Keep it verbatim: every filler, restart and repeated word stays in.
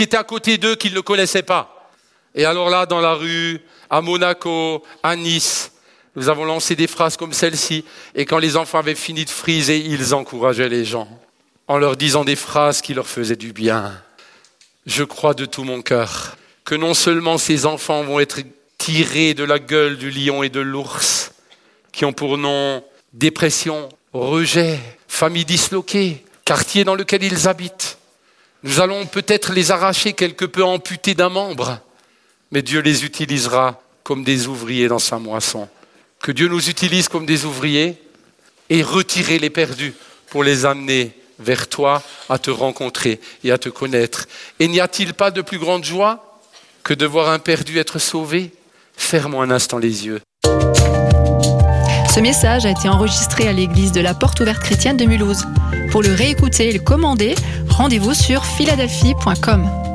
qui étaient à côté d'eux qu'ils ne connaissaient pas. Et alors là, dans la rue, à Monaco, à Nice, nous avons lancé des phrases comme celle-ci. Et quand les enfants avaient fini de friser, ils encourageaient les gens en leur disant des phrases qui leur faisaient du bien. Je crois de tout mon cœur que non seulement ces enfants vont être tirés de la gueule du lion et de l'ours, qui ont pour nom dépression, rejet, famille disloquée, quartier dans lequel ils habitent. Nous allons peut-être les arracher quelque peu amputés d'un membre, mais Dieu les utilisera comme des ouvriers dans sa moisson. Que Dieu nous utilise comme des ouvriers et retirer les perdus pour les amener vers toi, à te rencontrer et à te connaître. Et n'y a-t-il pas de plus grande joie que de voir un perdu être sauvé ? Ferme-moi un instant les yeux. Ce message a été enregistré à l'église de la Porte Ouverte Chrétienne de Mulhouse. Pour le réécouter et le commander, rendez-vous sur philadelphie point com.